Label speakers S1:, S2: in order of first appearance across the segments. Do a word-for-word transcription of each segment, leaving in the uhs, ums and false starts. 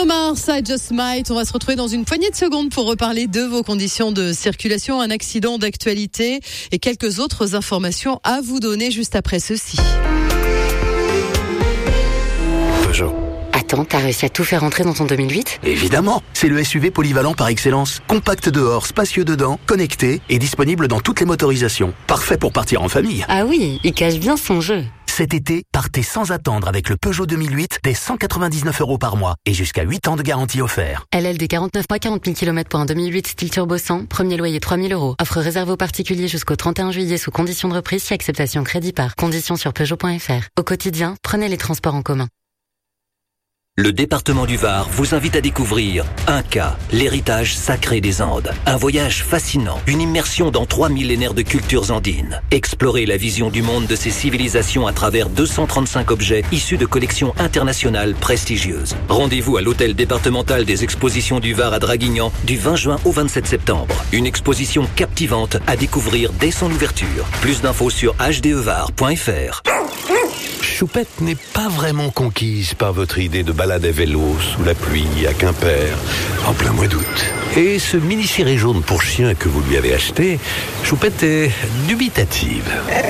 S1: Bruno Mars, I Just Might. On va se retrouver dans une poignée de secondes pour reparler de vos conditions de circulation, un accident d'actualité et quelques autres informations à vous donner juste après ceci.
S2: Peugeot.
S3: Attends, t'as réussi à tout faire entrer dans ton deux mille huit ?
S2: Évidemment, c'est le S U V polyvalent par excellence. Compact dehors, spacieux dedans, connecté et disponible dans toutes les motorisations. Parfait pour partir en famille.
S3: Ah oui, il cache bien son jeu.
S2: Cet été, partez sans attendre avec le Peugeot deux mille huit dès cent quatre-vingt-dix-neuf euros par mois et jusqu'à huit ans de garantie offert.
S3: L L D quarante-neuf mois, quarante mille kilomètres pour un deux mille huit style turbo cent, premier loyer trois mille euros. Offre réservée aux particuliers jusqu'au trente et un juillet sous conditions de reprise si acceptation crédit par. Conditions sur Peugeot point F R. Au quotidien, prenez les transports en commun.
S4: Le département du Var vous invite à découvrir Inca, l'héritage sacré des Andes. Un voyage fascinant, une immersion dans trois millénaires de cultures andines. Explorez la vision du monde de ces civilisations à travers deux cent trente-cinq objets issus de collections internationales prestigieuses. Rendez-vous à l'hôtel départemental des expositions du Var à Draguignan du vingt juin au vingt-sept septembre. Une exposition captivante à découvrir dès son ouverture. Plus d'infos sur h d e var point f r.
S5: Choupette n'est pas vraiment conquise par votre idée de balade à vélo sous la pluie à Quimper, en plein mois d'août. Et ce mini-ciré jaune pour chien que vous lui avez acheté, Choupette est dubitative.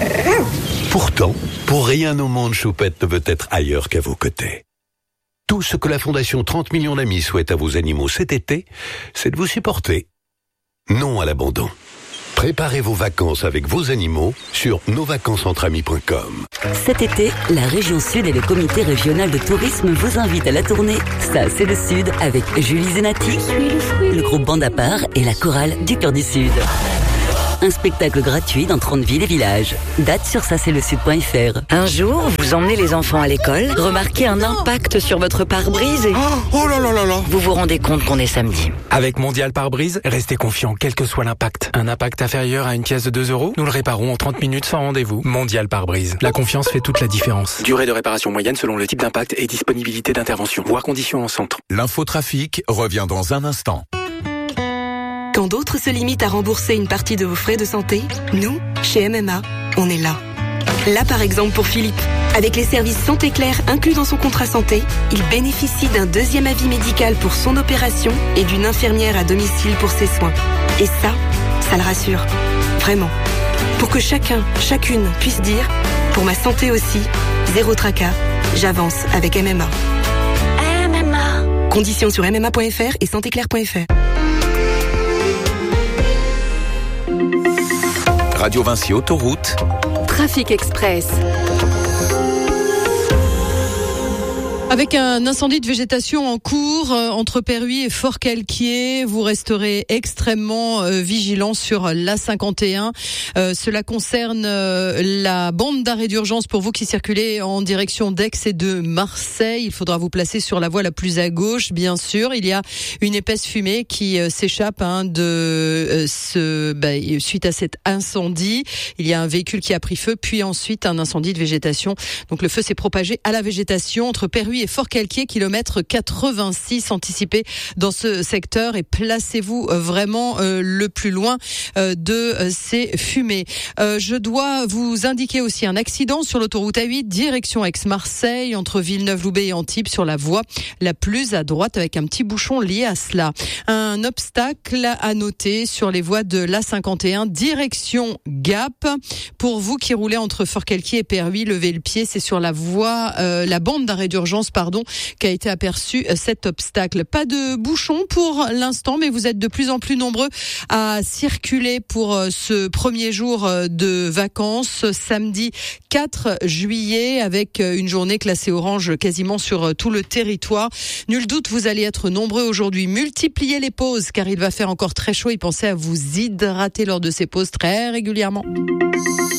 S5: Pourtant, pour rien au monde, Choupette ne veut être ailleurs qu'à vos côtés. Tout ce que la Fondation trente millions d'amis souhaite à vos animaux cet été, c'est de vous supporter. Non à l'abandon. Préparez vos vacances avec vos animaux sur nos vacances entre amis point com.
S6: Cet été, la région Sud et le comité régional de tourisme vous invitent à la tournée Ça c'est le Sud avec Julie Zenati, le, le groupe Bande à part et la chorale du Cœur du Sud. Un spectacle gratuit dans trente villes et villages. Date sur ça c'est le sud point f r.
S7: Un jour, vous emmenez les enfants à l'école, remarquez un impact sur votre pare-brise et...
S8: Oh, oh là là là là.
S7: Vous vous rendez compte qu'on est samedi.
S9: Avec Mondial Pare-Brise, restez confiant quel que soit l'impact. Un impact inférieur à une pièce de deux euros, nous le réparons en trente minutes sans rendez-vous. Mondial Pare-Brise. La confiance fait toute la différence. Durée de réparation moyenne selon le type d'impact et disponibilité d'intervention. Voir conditions en centre.
S10: L'infotrafic revient dans un instant.
S11: Quand d'autres se limitent à rembourser une partie de vos frais de santé, nous, chez M M A, on est là. Là par exemple pour Philippe. Avec les services Santé Claire inclus dans son contrat santé, il bénéficie d'un deuxième avis médical pour son opération et d'une infirmière à domicile pour ses soins. Et ça, ça le rassure. Vraiment. Pour que chacun, chacune puisse dire, pour ma santé aussi, zéro tracas, j'avance avec M M A.
S7: M M A.
S11: Conditions sur m m a point f r et santé claire point f r.
S10: Radio Vinci Autoroute.
S1: Trafic Express. Avec un incendie de végétation en cours euh, entre Perruy et Fort-Calquier, vous resterez extrêmement euh, vigilants sur l'A cinquante et un. Euh, cela concerne euh, la bande d'arrêt d'urgence pour vous qui circulez en direction d'Aix et de Marseille. Il faudra vous placer sur la voie la plus à gauche, bien sûr. Il y a une épaisse fumée qui euh, s'échappe hein, de euh, ce bah, suite à cet incendie. Il y a un véhicule qui a pris feu, puis ensuite un incendie de végétation. Donc le feu s'est propagé à la végétation entre Perruy et Fort-Calquier, kilomètre quatre-vingt-six. Anticipez dans ce secteur et placez-vous vraiment euh, le plus loin euh, de euh, ces fumées. Euh, je dois vous indiquer aussi un accident sur l'autoroute A huit, direction Aix-Marseille, entre Villeneuve-Loubet et Antibes, sur la voie la plus à droite, avec un petit bouchon lié à cela. Un obstacle à noter sur les voies de l'A cinquante et un, direction Gap. Pour vous qui roulez entre Fort-Calquier et Perruy, levez le pied, c'est sur la voie, euh, la bande d'arrêt d'urgence pardon, qu'a été aperçu cet obstacle. Pas de bouchon pour l'instant, mais vous êtes de plus en plus nombreux à circuler pour ce premier jour de vacances, samedi quatre juillet, avec une journée classée orange quasiment sur tout le territoire. Nul doute, vous allez être nombreux aujourd'hui. Multipliez les pauses, car il va faire encore très chaud et pensez à vous hydrater lors de ces pauses très régulièrement.